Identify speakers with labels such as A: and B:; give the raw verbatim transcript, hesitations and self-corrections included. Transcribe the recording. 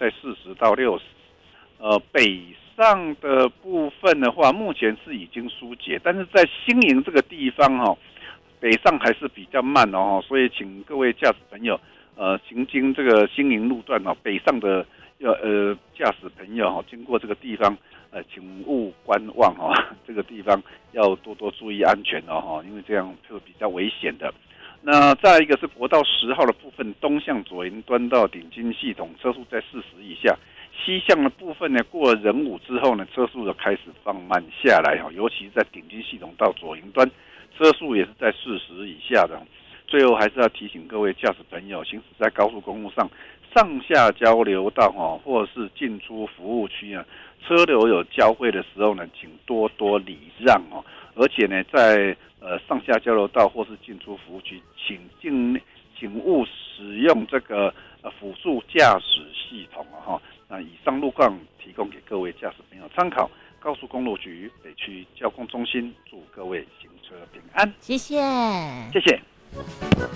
A: 在四十到六十。呃，北上的部分的话，目前是已经疏解，但是在新营这个地方哈、哦，北上还是比较慢哦，所以请各位驾驶朋友，呃，行经这个新营路段哦，北上的要呃驾驶朋友哈，经过这个地方，呃，请勿观望哦，这个地方要多多注意安全哦哈，因为这样会比较危险的。那再一个是国道十号的部分，东向左营端到顶金系统车速在四十以下。西向的部分呢，过了仁武之后呢，车速就开始放慢下来哈，尤其是在顶金系统到左营端，车速也是在四十以下的。最后还是要提醒各位驾驶朋友，行驶在高速公路上，上下交流道哈，或者是进出服务区啊，车流有交汇的时候呢，请多多礼让哦。而且呢，在呃上下交流道或是进出服务区，请尽请勿使用这个呃辅助驾驶系统啊哈。那以上路况提供给各位驾驶朋友参考。高速公路局北区交通中心祝各位行车平安，
B: 谢谢，
A: 谢谢。